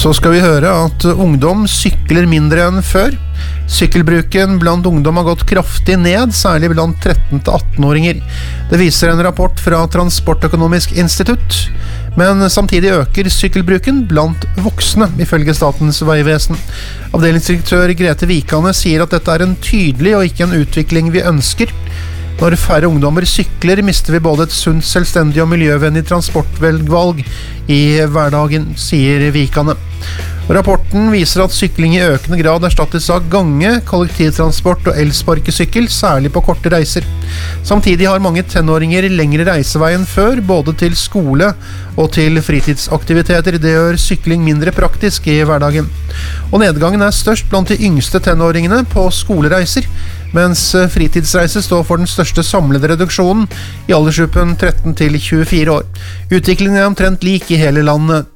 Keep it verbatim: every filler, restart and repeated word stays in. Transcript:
Så skal vi høre at ungdom sykler mindre enn før. Sykkelbruken blant ungdom har gått kraftig ned, særlig blant tretten til atten-åringer. Det viser en rapport fra Transportøkonomisk institutt. Men samtidig øker sykkelbruken blant voksne, ifølge Statens vegvesen. Avdelingsdirektør Grete Vikane sier at dette er en tydelig og ikke en utvikling vi ønsker. Når færre ungdommer sykler, mister vi både et sunt, selvstendig og miljøvennlig transportvalg i hverdagen, sier Vikane. Rapporten viser at sykling i økende grad erstattes av gange, kollektivtransport og elsparkesykkel, særlig på korte reiser. Samtidig har mange tenåringer lengre reisevei enn før, både til skole og til fritidsaktiviteter. Det gjør sykling mindre praktisk i hverdagen. Og nedgangen er størst blant de yngste tenåringene på skolereiser, mens fritidsreiser står for den største samlede reduksjonen i aldersgruppen tretten til tjuefire år. Utviklingen er omtrent lik i hele landet.